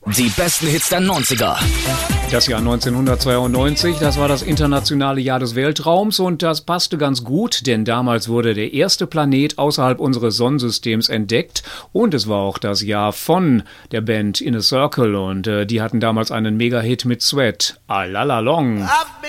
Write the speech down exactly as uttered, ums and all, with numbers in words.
Die besten Hits der neunziger. Das Jahr neunzehnhundertzweiundneunzig, das war das internationale Jahr des Weltraums und das passte ganz gut, denn damals wurde der erste Planet außerhalb unseres Sonnensystems entdeckt und es war auch das Jahr von der Band In a Circle und äh, die hatten damals einen Mega-Hit mit Sweat, All Along.